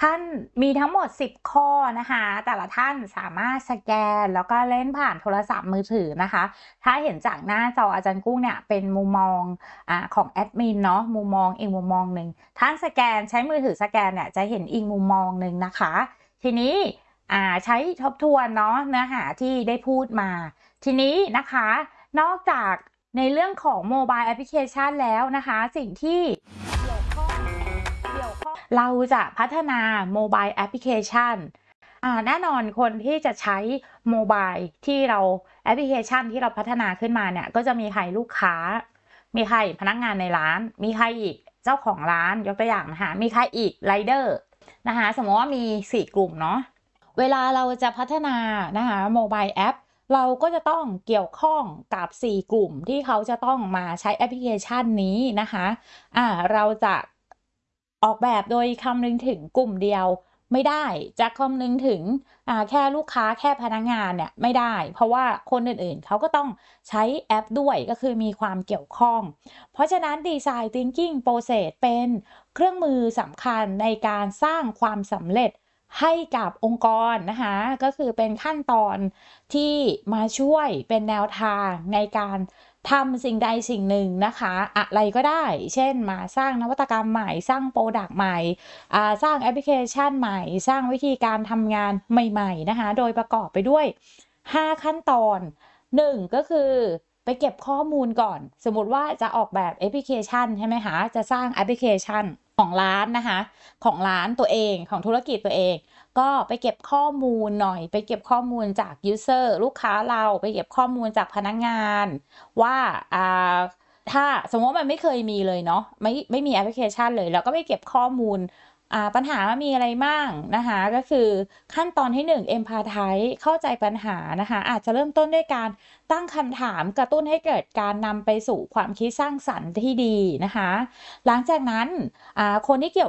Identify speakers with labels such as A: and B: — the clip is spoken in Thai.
A: ท่านมีทั้งหมด10ข้อนะคะแต่ละท่านสามารถสแกนแล้วก็เล่นผ่านโทรศัพท์มือถือนะคะถ้าเห็นจากหน้าจออาจารย์กุ้งเนี่ยเป็นมุมมองของแอดมินเนาะมุมมองอีกมุมมองหนึ่งท่านสแกนใช้มือถือสแกนเนี่ยจะเห็นอีกมุมมองหนึ่งนะคะทีนี้ใช้ทบทวนเนาะเนื้อหาที่ได้พูดมาทีนี้นะคะนอกจากในเรื่องของโมบายแอปพลิเคชันแล้วนะคะสิ่งที่เกี่ยวข้อง เราจะพัฒนาโมบายแอปพลิเคชันแน่นอนคนที่จะใช้โมบายที่เราแอปพลิเคชันที่เราพัฒนาขึ้นมาเนี่ยก็จะมีใครลูกค้ามีใครพนักงานในร้านมีใครอีกเจ้าของร้านยกตัวอย่างนะคะมีใครอีกไรเดอร์นะคะสมมติว่ามี4กลุ่มเนาะเวลาเราจะพัฒนานะคะโมบายแอปเราก็จะต้องเกี่ยวข้องกับ4กลุ่มที่เขาจะต้องมาใช้แอปพลิเคชันนี้นะคะเราจะออกแบบโดยคำนึงถึงกลุ่มเดียวไม่ได้จะคำนึงถึงแค่ลูกค้าแค่พนักงานเนี่ยไม่ได้เพราะว่าคนอื่นๆเขาก็ต้องใช้แอปด้วยก็คือมีความเกี่ยวข้องเพราะฉะนั้น Design Thinking Process เป็นเครื่องมือสำคัญในการสร้างความสำเร็จให้กับองค์กรนะคะก็คือเป็นขั้นตอนที่มาช่วยเป็นแนวทางในการทำสิ่งใดสิ่งหนึ่งนะคะอะไรก็ได้เช่นมาสร้างนวัตกรรมใหม่สร้างโปรดักต์ใหม่สร้างแอปพลิเคชันใหม่สร้างวิธีการทำงานใหม่ๆนะคะโดยประกอบไปด้วย5ขั้นตอน1ก็คือไปเก็บข้อมูลก่อนสมมุติว่าจะออกแบบแอปพลิเคชันใช่ไหมคะจะสร้างแอปพลิเคชันของร้านนะคะของร้านตัวเองของธุรกิจตัวเองก็ไปเก็บข้อมูลหน่อยไปเก็บข้อมูลจากยูเซอร์ลูกค้าเราไปเก็บข้อมูลจากพนักงานว่าถ้าสมมติว่ามันไม่เคยมีเลยเนาะไม่มีแอปพลิเคชันเลยแล้วก็ไปเก็บข้อมูลปัญหามันมีอะไรบ้างนะคะก็คือขั้นตอนที่1 empathize เข้าใจปัญหานะคะอาจจะเริ่มต้นด้วยการตั้งคำถามกระตุ้นให้เกิดการนำไปสู่ความคิดสร้างสรรค์ที่ดีนะคะหลังจากนั้นคนที่เกี่ยว